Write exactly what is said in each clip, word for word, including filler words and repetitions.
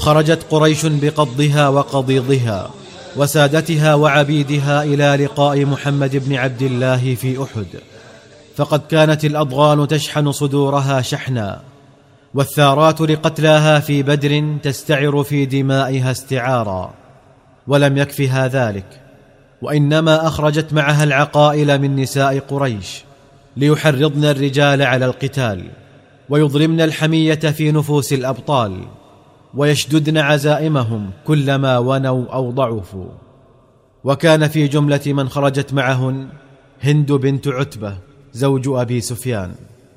خرجت قريش بقضها وقضيضها وسادتها وعبيدها إلى لقاء محمد بن عبد الله في أحد، فقد كانت الأضغان تشحن صدورها شحنا، والثارات لقتلاها في بدر تستعر في دمائها استعارا. ولم يكفها ذلك، وإنما أخرجت معها العقائل من نساء قريش ليحرضن الرجال على القتال، ويضرمن الحمية في نفوس الأبطال، ويشددن عزائمهم كلما ونوا أو ضعفوا. وكان في جملة من خرجت معهن هند بنت عتبة زوج أبي سفيان،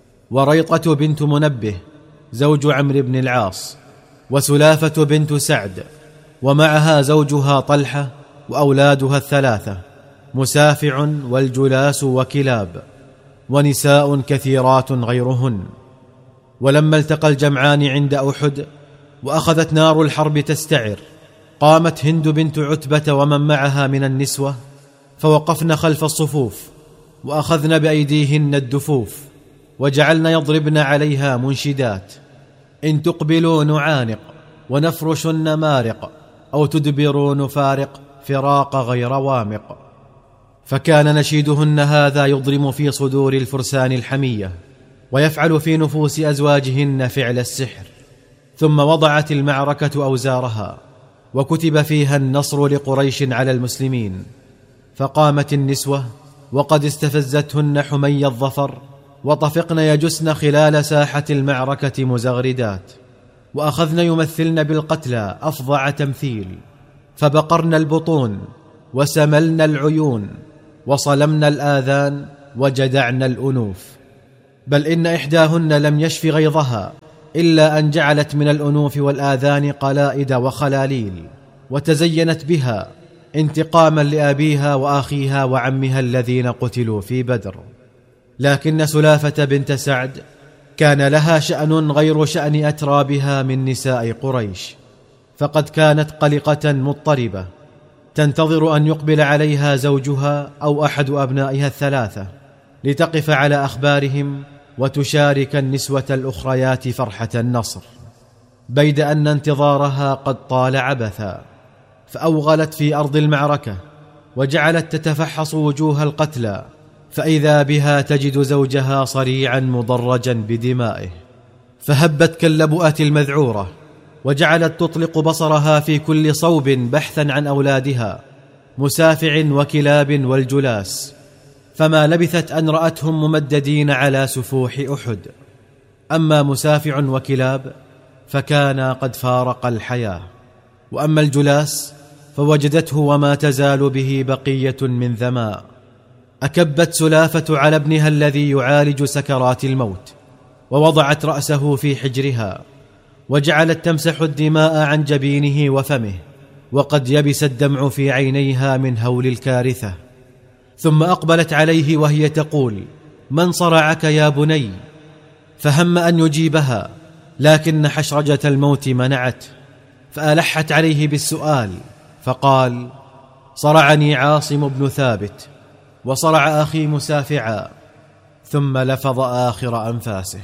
وريطة بنت منبه زوج عمرو بن العاص، وسلافة بنت سعد، ومعها زوجها طلحة وأولادها الثلاثة، مسافع والجلاس وكلاب، ونساء كثيرات غيرهن. ولما التقى الجمعان عند أحد وأخذت نار الحرب تستعر، قامت هند بنت عتبة ومن معها من النسوة فوقفن خلف الصفوف، وأخذن بأيديهن الدفوف، وجعلن يضربن عليها منشدات: إن تقبلوا نعانق ونفرش النمارق، أو تدبروا نفارق فراق غير وامق. فكان نشيدهن هذا يضرم في صدور الفرسان الحمية، ويفعل في نفوس أزواجهن فعل السحر. ثم وضعت المعركة أوزارها، وكتب فيها النصر لقريش على المسلمين. فقامت النسوة وقد استفزتهن حمي الظفر، وطفقن يجسن خلال ساحة المعركة مزغردات، وأخذن يمثلن بالقتلى أفظع تمثيل، فبقرن البطون وسملن العيون وصلمن الآذان وجدعن الأنوف. بل إن إحداهن لم يشف غيظها إلا أن جعلت من الأنوف والآذان قلائد وخلاليل، وتزينت بها انتقاما لأبيها وأخيها وعمها الذين قتلوا في بدر. لكن سلافة بنت سعد كان لها شأن غير شأن أترابها من نساء قريش، فقد كانت قلقة مضطربة تنتظر أن يقبل عليها زوجها أو أحد أبنائها الثلاثة لتقف على أخبارهم وتشارك النسوة الأخريات فرحة النصر، بيد أن انتظارها قد طال عبثا. فأوغلت في أرض المعركة وجعلت تتفحص وجوه القتلى، فإذا بها تجد زوجها صريعا مضرجا بدمائه، فهبت كاللبؤة المذعورة، وجعلت تطلق بصرها في كل صوب بحثا عن أولادها مسافع وكلاب والجلاس، فما لبثت أن رأتهم ممددين على سفوح أحد. أما مسافع وكلاب فكان قد فارق الحياة، وأما الجلاس فوجدته وما تزال به بقية من ذماء. أكبت سلافة على ابنها الذي يعالج سكرات الموت، ووضعت رأسه في حجرها، وجعلت تمسح الدماء عن جبينه وفمه، وقد يبس الدمع في عينيها من هول الكارثة. ثم أقبلت عليه وهي تقول: من صرعك يا بني؟ فهم أن يجيبها، لكن حشرجة الموت منعت، فألحت عليه بالسؤال فقال: صرعني عاصم بن ثابت، وصرع أخي مسافعا. ثم لفظ آخر أنفاسه.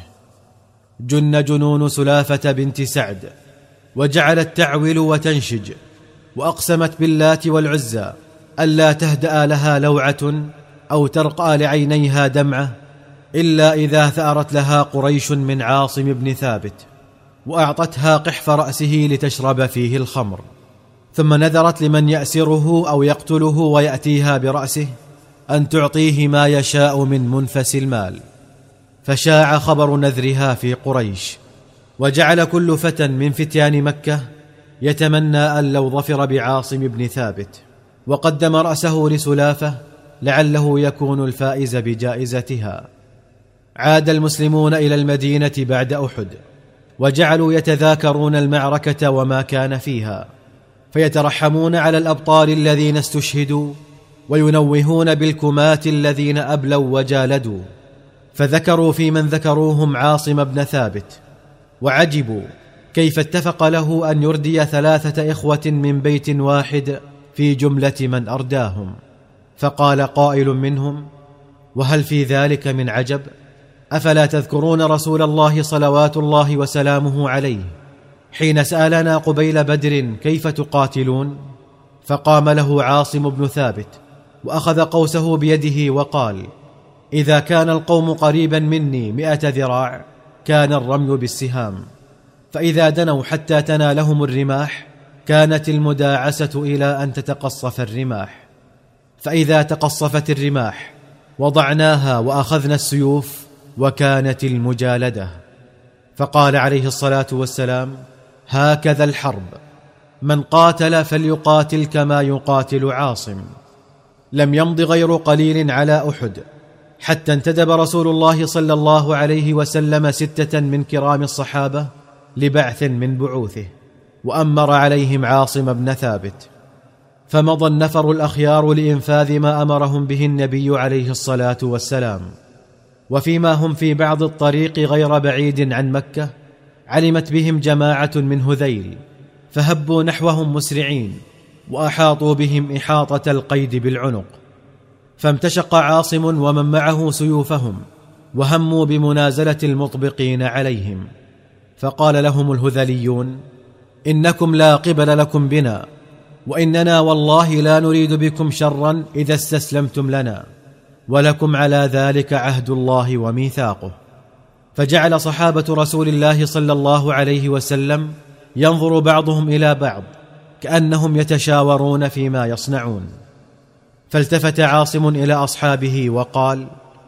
جن جنون سلافة بنت سعد، وجعلت تعول وتنشج، وأقسمت باللات والعزى ألا تهدأ لها لوعة أو ترقى لعينيها دمعة إلا إذا ثأرت لها قريش من عاصم بن ثابت، وأعطتها قحف رأسه لتشرب فيه الخمر. ثم نذرت لمن يأسره أو يقتله ويأتيها برأسه أن تعطيه ما يشاء من منفس المال. فشاع خبر نذرها في قريش، وجعل كل فتى من فتيان مكة يتمنى أن لو ظفر بعاصم بن ثابت، وقدم رأسه لسلافة لعله يكون الفائز بجائزتها. عاد المسلمون إلى المدينة بعد أحد، وجعلوا يتذاكرون المعركة وما كان فيها، فيترحمون على الأبطال الذين استشهدوا، وينوهون بالكمات الذين أبلوا وجالدوا. فذكروا في من ذكروهم عاصم بن ثابت، وعجبوا كيف اتفق له أن يردي ثلاثة إخوة من بيت واحد في جملة من أرداهم. فقال قائل منهم: وهل في ذلك من عجب؟ أفلا تذكرون رسول الله صلوات الله وسلامه عليه حين سألنا قبيل بدر كيف تقاتلون؟ فقام له عاصم بن ثابت وأخذ قوسه بيده وقال: إذا كان القوم قريبا مني مئة ذراع كان الرمي بالسهام، فإذا دنوا حتى تنالهم الرماح كانت المداعسة إلى أن تتقصف الرماح، فإذا تقصفت الرماح وضعناها وأخذنا السيوف وكانت المجالدة. فقال عليه الصلاة والسلام: هكذا الحرب، من قاتل فليقاتل كما يقاتل عاصم. لم يمض غير قليل على أحد حتى انتدب رسول الله صلى الله عليه وسلم ستة من كرام الصحابة لبعث من بعوثه، وأمر عليهم عاصم بن ثابت، فمضى النفر الأخيار لإنفاذ ما أمرهم به النبي عليه الصلاة والسلام. وفيما هم في بعض الطريق غير بعيد عن مكة علمت بهم جماعة من هذيل، فهبوا نحوهم مسرعين وأحاطوا بهم إحاطة القيد بالعنق، فامتشق عاصم ومن معه سيوفهم وهموا بمنازلة المطبقين عليهم. فقال لهم الهذليون: إنكم لا قبل لكم بنا، وإننا والله لا نريد بكم شرا إذا استسلمتم لنا، ولكم على ذلك عهد الله وميثاقه. فجعل صحابة رسول الله صلى الله عليه وسلم ينظر بعضهم إلى بعض كأنهم يتشاورون فيما يصنعون. فالتفت عاصم إلى أصحابه وقال: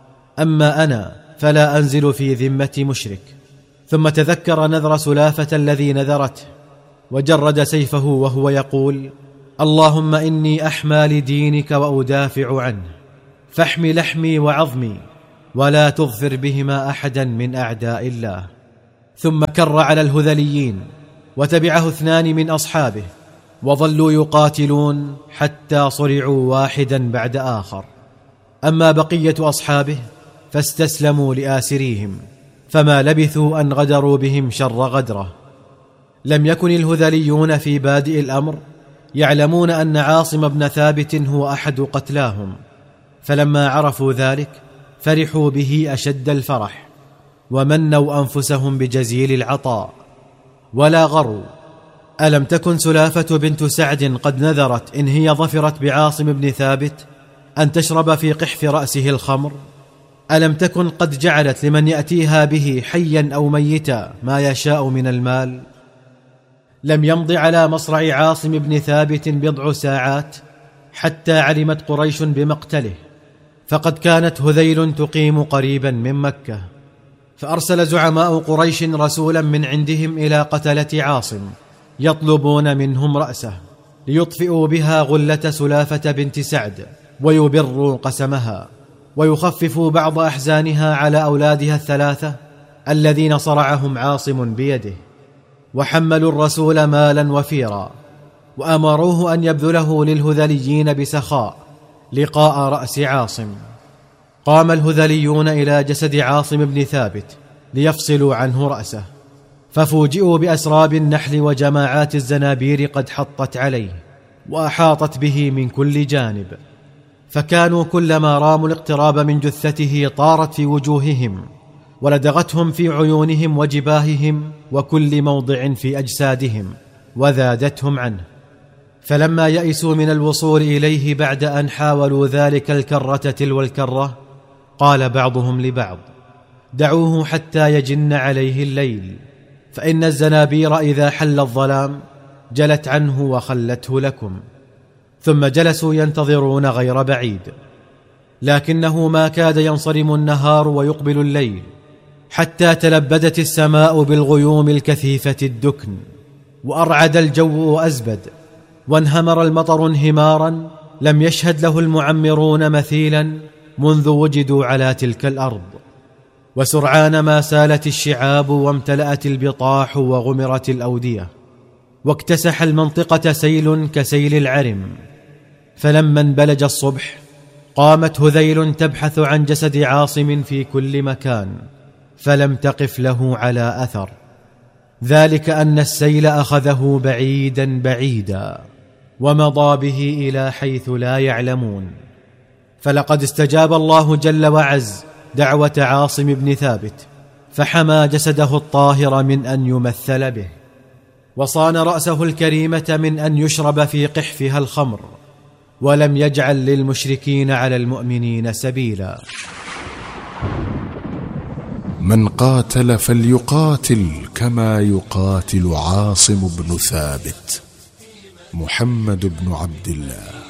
أما أنا فلا أنزل في ذمة مشرك. ثم تذكر نذر سلافة الذي نذرته وجرد سيفه وهو يقول: اللهم إني أحمى لدينك وأدافع عنه، فاحم لحمي وعظمي ولا تغفر بهما أحدا من أعداء الله. ثم كر على الهذليين وتبعه اثنان من أصحابه وظلوا يقاتلون حتى صرعوا واحدا بعد آخر. أما بقية أصحابه فاستسلموا لآسريهم، فما لبثوا أن غدروا بهم شر غدرة. لم يكن الهذليون في بادئ الأمر يعلمون أن عاصم بن ثابت هو أحد قتلاهم، فلما عرفوا ذلك فرحوا به أشد الفرح، ومنوا أنفسهم بجزيل العطاء ولا غروا. ألم تكن سلافة بنت سعد قد نذرت إن هي ظفرت بعاصم بن ثابت أن تشرب في قحف رأسه الخمر؟ ألم تكن قد جعلت لمن يأتيها به حيا أو ميتا ما يشاء من المال؟ لم يمض على مصرع عاصم بن ثابت بضع ساعات حتى علمت قريش بمقتله، فقد كانت هذيل تقيم قريبا من مكة، فأرسل زعماء قريش رسولا من عندهم إلى قتلة عاصم يطلبون منهم رأسه ليطفئوا بها غلة سلافة بنت سعد ويبروا قسمها ويخففوا بعض أحزانها على أولادها الثلاثة الذين صرعهم عاصم بيده. وحملوا الرسول مالا وفيرا وأمروه أن يبذله للهذليين بسخاء لقاء رأس عاصم. قام الهذليون إلى جسد عاصم بن ثابت ليفصلوا عنه رأسه، ففوجئوا بأسراب النحل وجماعات الزنابير قد حطت عليه وأحاطت به من كل جانب، فكانوا كلما راموا الاقتراب من جثته طارت في وجوههم ولدغتهم في عيونهم وجباههم وكل موضع في أجسادهم وذادتهم عنه. فلما يئسوا من الوصول إليه بعد أن حاولوا ذلك الكرة تلو الكرة، قال بعضهم لبعض: دعوه حتى يجن عليه الليل، فإن الزنابير إذا حل الظلام جلت عنه وخلته لكم. ثم جلسوا ينتظرون غير بعيد، لكنه ما كاد ينصرم النهار ويقبل الليل حتى تلبدت السماء بالغيوم الكثيفة الدكن، وأرعد الجو وأزبد، وانهمر المطر انهمارا لم يشهد له المعمرون مثيلا منذ وجدوا على تلك الأرض. وسرعان ما سالت الشعاب وامتلأت البطاح وغمرت الأودية، واكتسح المنطقة سيل كسيل العرم. فلما انبلج الصبح قامت هذيل تبحث عن جسد عاصم في كل مكان، فلم تقف له على أثر، ذلك أن السيل أخذه بعيدا بعيدا ومضى به إلى حيث لا يعلمون. فلقد استجاب الله جل وعز دعوة عاصم بن ثابت، فحمى جسده الطاهر من أن يمثل به. وصان رأسه الكريمة من أن يشرب في قحفها الخمر، ولم يجعل للمشركين على المؤمنين سبيلا. من قاتل فليقاتل كما يقاتل عاصم بن ثابت. محمد بن عبد الله.